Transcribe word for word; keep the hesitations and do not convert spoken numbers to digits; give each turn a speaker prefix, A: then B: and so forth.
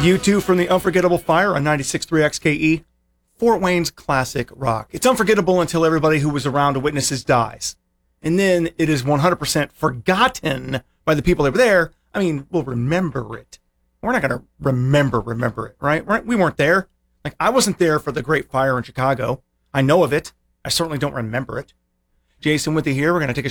A: U two from the Unforgettable Fire on ninety-six point three X K E, Fort Wayne's classic rock. It's unforgettable until everybody who was around to witness it dies. And then it is one hundred percent forgotten by the people that were there. I mean, we'll remember it. We're not going to remember, remember it, right? Right? We weren't there. Like, I wasn't there for the Great Fire in Chicago. I know of it. I certainly don't remember it. Jason with you here. We're going to take a